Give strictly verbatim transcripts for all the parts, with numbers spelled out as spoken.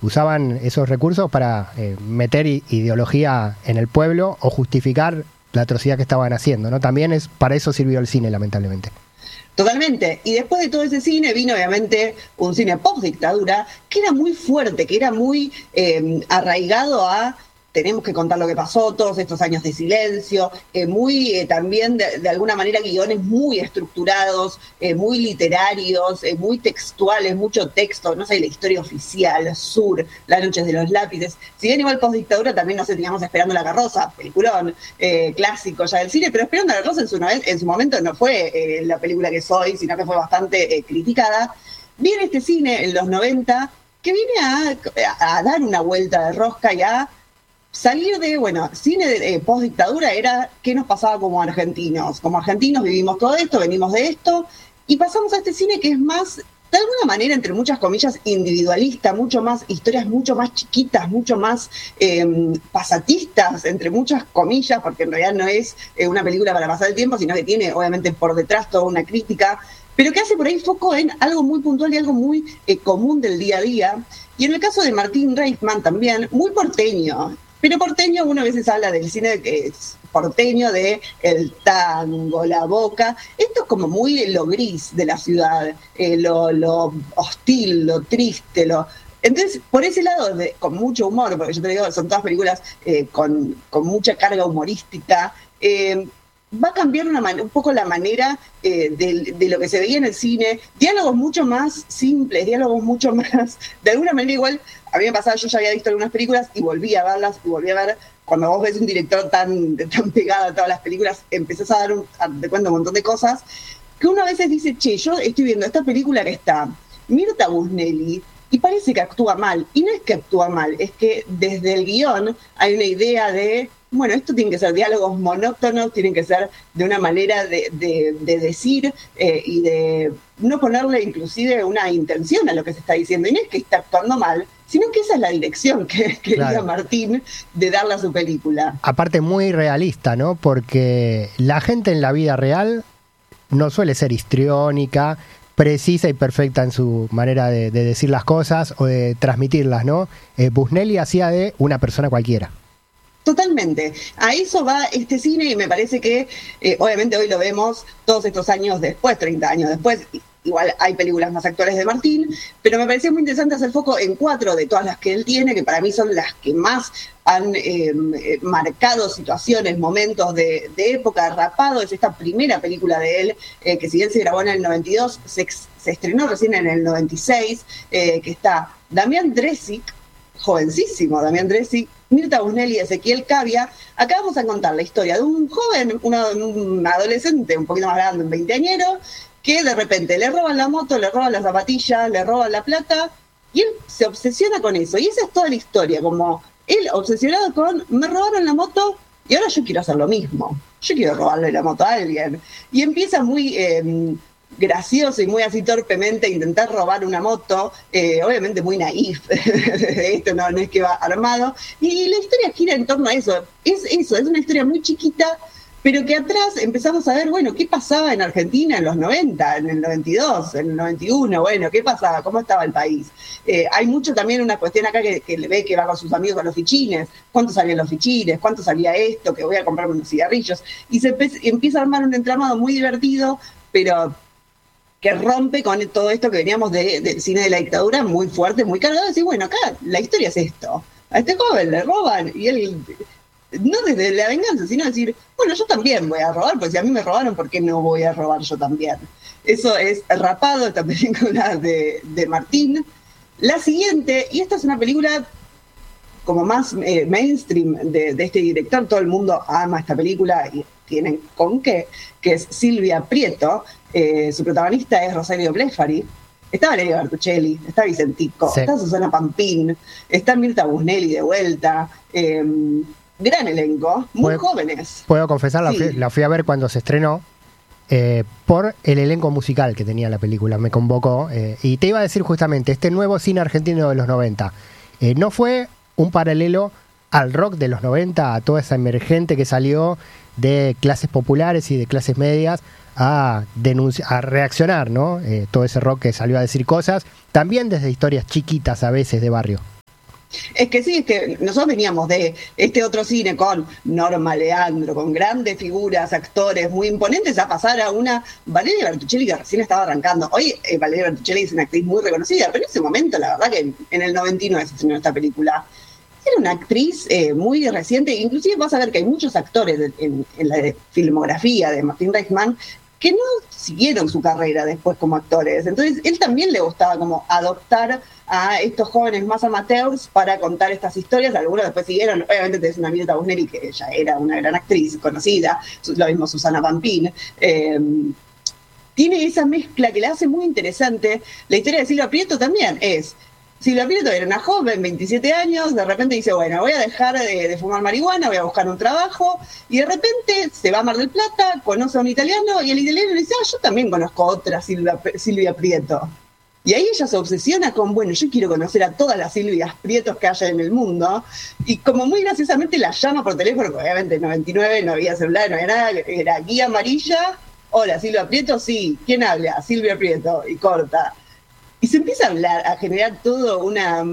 usaban esos recursos para eh, meter ideología en el pueblo o justificar la atrocidad que estaban haciendo, ¿no? También es para eso sirvió el cine, lamentablemente. Totalmente. Y después de todo ese cine vino obviamente un cine post-dictadura que era muy fuerte, que era muy eh, arraigado a tenemos que contar lo que pasó, todos estos años de silencio, eh, muy eh, también de, de alguna manera guiones muy estructurados, eh, muy literarios, eh, muy textuales, mucho texto, no sé, la historia oficial, Sur, Las noches de los lápices. Si bien igual post-dictadura también nos teníamos Esperando la carroza, peliculón, eh, clásico ya del cine, pero Esperando la carroza en su, en su momento no fue eh, la película que soy, sino que fue bastante eh, criticada. Viene este cine en los noventa que viene a, a dar una vuelta de rosca y a salir de, bueno, cine de, eh, post-dictadura era qué nos pasaba como argentinos. Como argentinos vivimos todo esto, venimos de esto, y pasamos a este cine que es más, de alguna manera, entre muchas comillas, individualista, mucho más, historias mucho más chiquitas, mucho más eh, pasatistas, entre muchas comillas, porque en realidad no es eh, una película para pasar el tiempo, sino que tiene, obviamente, por detrás toda una crítica, pero que hace por ahí foco en algo muy puntual y algo muy eh, común del día a día. Y en el caso de Martín Reisman también, muy porteño. Pero porteño, uno a veces habla del cine que es porteño, de el tango, la boca. Esto es como muy lo gris de la ciudad, eh, lo, lo hostil, lo triste. lo Entonces, por ese lado, de, con mucho humor, porque yo te digo, son todas películas eh, con, con mucha carga humorística, eh, va a cambiar una man- un poco la manera eh, de, de lo que se veía en el cine. Diálogos mucho más simples, diálogos mucho más... De alguna manera igual... A mí me pasaba, yo ya había visto algunas películas y volví a verlas, y volví a ver, cuando vos ves un director tan, tan pegado a todas las películas, empezás a dar un, a, te cuento un montón de cosas, que uno a veces dice, che, yo estoy viendo esta película que está Mirta Busnelli, y parece que actúa mal, y no es que actúa mal, es que desde el guión hay una idea de, bueno, esto tiene que ser diálogos monótonos, tienen que ser de una manera de, de, de decir eh, y de no ponerle inclusive una intención a lo que se está diciendo, y no es que está actuando mal, sino que esa es la dirección que quería claro. Martín de darle a su película. Aparte muy realista, ¿no? Porque la gente en la vida real no suele ser histriónica, precisa y perfecta en su manera de, de decir las cosas o de transmitirlas, ¿no? Eh, Busnelli hacía de una persona cualquiera. Totalmente. A eso va este cine y me parece que, eh, obviamente hoy lo vemos todos estos años después, treinta años después, igual hay películas más actuales de Martín, pero me parecía muy interesante hacer foco en cuatro de todas las que él tiene, que para mí son las que más han eh, marcado situaciones, momentos de, de época. Rapado es esta primera película de él, eh, que si bien se grabó en el noventa y dos, se, se estrenó recién en el noventa y seis, eh, que está Damián Dresic, jovencísimo Damián Dresic, Mirta Busnelli y Ezequiel Cavia. Acá vamos a contar la historia de un joven, una, un adolescente un poquito más grande, un veinteañero, que de repente le roban la moto, le roban las zapatillas, le roban la plata, y él se obsesiona con eso. Y esa es toda la historia, como él obsesionado con, me robaron la moto y ahora yo quiero hacer lo mismo. Yo quiero robarle la moto a alguien. Y empieza muy eh, gracioso y muy así torpemente a intentar robar una moto, eh, obviamente muy naif, esto no, no es que va armado. Y la historia gira en torno a eso. Es eso, es una historia muy chiquita, pero que atrás empezamos a ver, bueno, ¿qué pasaba en Argentina en los noventa, en el noventa y dos, en el noventa y uno? Bueno, ¿qué pasaba? ¿Cómo estaba el país? Eh, hay mucho también una cuestión acá que, que le ve que va con sus amigos a los fichines. ¿Cuánto salían los fichines? ¿Cuánto salía esto? Que voy a comprarme unos cigarrillos. Y se empe- empieza a armar un entramado muy divertido, pero que rompe con todo esto que veníamos de, del cine de la dictadura, muy fuerte, muy cargado. Decir, bueno, acá la historia es esto. A este joven le roban y él... no desde la venganza, sino decir, bueno, yo también voy a robar, porque si a mí me robaron, ¿por qué no voy a robar yo también? Eso es Rapado, esta película de, de Martín. La siguiente, y esta es una película como más eh, mainstream de, de este director, todo el mundo ama esta película y tienen con qué, que es Silvia Prieto, eh, su protagonista es Rosario Blefari, está Valeria Bertuccelli, está Vicentico, sí. Está Susana Pampín, está Mirta Busnelli de vuelta, eh, gran elenco, muy ¿Puedo, jóvenes. Puedo confesar, sí. la, fui, la fui a ver cuando se estrenó, eh, por el elenco musical que tenía la película, me convocó, eh, y te iba a decir justamente, este nuevo cine argentino de los noventa, eh, no fue un paralelo al rock de los noventa, a toda esa emergente que salió de clases populares y de clases medias a, denunciar, a reaccionar, ¿no? Eh, todo ese rock que salió a decir cosas, también desde historias chiquitas a veces de barrio. Es que sí, es que nosotros veníamos de este otro cine con Norma Leandro, con grandes figuras, actores muy imponentes, a pasar a una Valeria Bertuccelli que recién estaba arrancando. Hoy eh, Valeria Bertuccelli es una actriz muy reconocida, pero en ese momento, la verdad que en, en el noventa y nueve se estrenó esta película. Era una actriz eh, muy reciente, inclusive vas a ver que hay muchos actores en, en, en la filmografía de Martin Reichman que no siguieron su carrera después como actores. Entonces, él también le gustaba como adoptar a estos jóvenes más amateurs para contar estas historias. Algunos después siguieron, obviamente tenés una Mirta Busnelli, que ella era una gran actriz conocida, lo mismo Susana Pampín. Eh, tiene esa mezcla que la hace muy interesante. La historia de Silvia Prieto también es... Silvia Prieto era una joven, veintisiete años, de repente dice, bueno, voy a dejar de, de fumar marihuana, voy a buscar un trabajo, y de repente se va a Mar del Plata, conoce a un italiano, y el italiano le dice, ah, yo también conozco a otra Silvia, Silvia Prieto. Y ahí ella se obsesiona con, bueno, yo quiero conocer a todas las Silvias Prietos que haya en el mundo, y como muy graciosamente la llama por teléfono, porque obviamente en noventa y nueve no había celular, no había nada, era guía amarilla, hola, Silvia Prieto, sí, ¿quién habla? Silvia Prieto, y corta. Y se empieza a hablar, a generar todo una,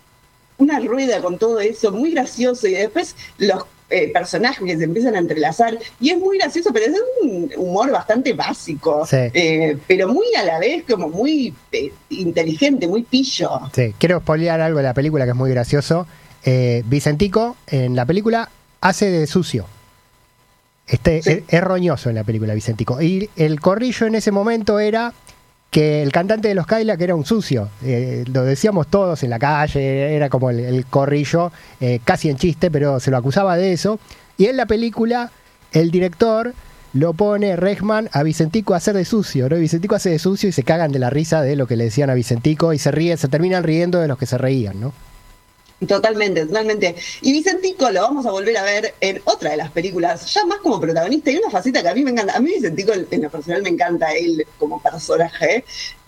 una rueda con todo eso, muy gracioso, y después los eh, personajes que se empiezan a entrelazar, y es muy gracioso, pero es un humor bastante básico, sí. eh, pero muy a la vez como muy eh, inteligente, muy pillo. Sí, quiero spoilear algo de la película que es muy gracioso. Eh, Vicentico en la película hace de sucio. Este, sí. es, es roñoso en la película Vicentico. Y el corrillo en ese momento era... que el cantante de los Cadillacs era un sucio, eh, lo decíamos todos en la calle, era como el, el corrillo, eh, casi en chiste, pero se lo acusaba de eso, y en la película el director lo pone Reichman a Vicentico a hacer de sucio, ¿no? Y Vicentico hace de sucio y se cagan de la risa de lo que le decían a Vicentico y se ríen, se terminan riendo de los que se reían, ¿no? Totalmente, totalmente. Y Vicentico lo vamos a volver a ver en otra de las películas, ya más como protagonista, y una faceta que a mí me encanta. A mí Vicentico en lo personal me encanta él como personaje.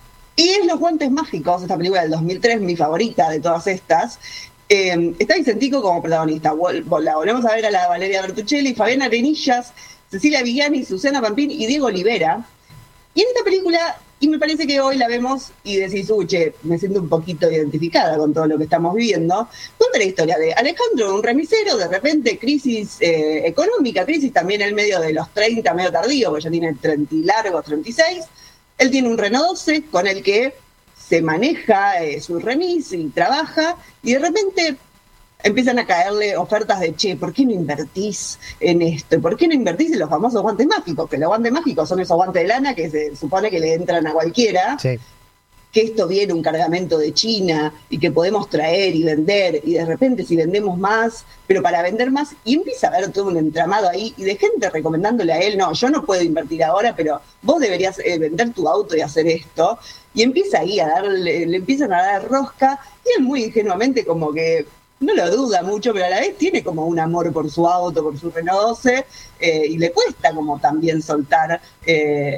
Y es Los Guantes Mágicos, esta película del dos mil tres, mi favorita de todas estas. Eh, está Vicentico como protagonista. La volvemos a ver a la Valeria Bertuccelli, Fabián Arenillas, Cecilia Villani, Susana Pampín y Diego Olivera. Y en esta película... Y me parece que hoy la vemos y decís, uy, che, me siento un poquito identificada con todo lo que estamos viviendo. Cuenta la historia de Alejandro, un remisero, de repente crisis eh, económica, crisis también en medio de los treinta, medio tardío, porque ya tiene treinta y largos, treinta y seis. Él tiene un Renault doce con el que se maneja eh, su remis y trabaja, y de repente... empiezan a caerle ofertas de, che, ¿por qué no invertís en esto? ¿Por qué no invertís en los famosos guantes mágicos? Que los guantes mágicos son esos guantes de lana que se supone que le entran a cualquiera. Sí. Que esto viene un cargamento de China y que podemos traer y vender, y de repente si vendemos más, pero para vender más, y empieza a haber todo un entramado ahí, y de gente recomendándole a él, no, yo no puedo invertir ahora, pero vos deberías eh, vender tu auto y hacer esto, y empieza ahí a darle, le empiezan a dar rosca, y él muy ingenuamente como que no lo duda mucho, pero a la vez tiene como un amor por su auto, por su Renault doce, eh, y le cuesta como también soltar eh,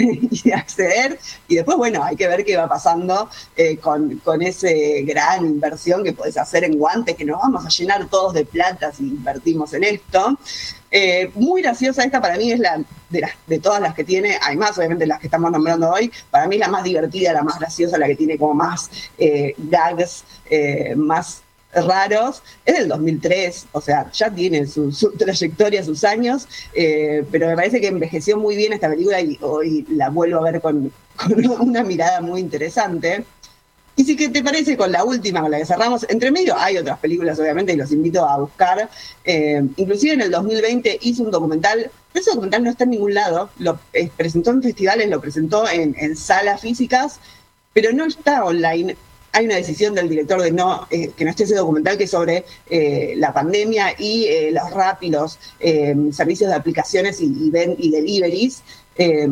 y acceder. Y después, bueno, hay que ver qué va pasando eh, con, con esa gran inversión que podés hacer en guantes, que nos vamos a llenar todos de plata si invertimos en esto. Eh, muy graciosa esta, para mí es la de, las, de todas las que tiene, hay más obviamente las que estamos nombrando hoy, para mí es la más divertida, la más graciosa, la que tiene como más eh, gags, eh, más raros. Es del dos mil tres, o sea, ya tiene su, su trayectoria, sus años, eh, pero me parece que envejeció muy bien esta película y hoy la vuelvo a ver con, con una mirada muy interesante. Y si que te parece con la última, con la que cerramos, entre medio hay otras películas obviamente y los invito a buscar, eh, inclusive en el dos mil veinte hizo un documental, pero ese documental no está en ningún lado, lo eh, presentó en festivales, lo presentó en, en salas físicas, pero no está online. Hay una decisión del director de no eh, que no esté ese documental, que es sobre eh, la pandemia y eh, los rap y los eh, servicios de aplicaciones y, y, ven, y deliveries. Eh,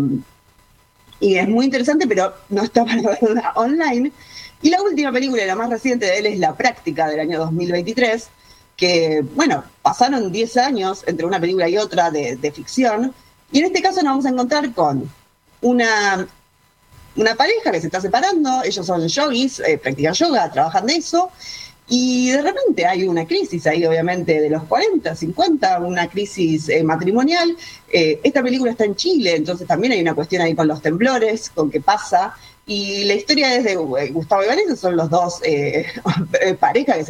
y es muy interesante, pero no está para verla online. Y la última película, la más reciente de él, es La Práctica, del año dos mil veintitrés, que, bueno, pasaron diez años entre una película y otra de, de ficción. Y en este caso nos vamos a encontrar con una... una pareja que se está separando, ellos son yogis, eh, practican yoga, trabajan de eso, y de repente hay una crisis ahí, obviamente, de los cuarenta, cincuenta, una crisis eh, matrimonial. Eh, esta película está en Chile, entonces también hay una cuestión ahí con los temblores, con qué pasa, y la historia es de eh, Gustavo y Vanessa, son los dos eh, parejas que se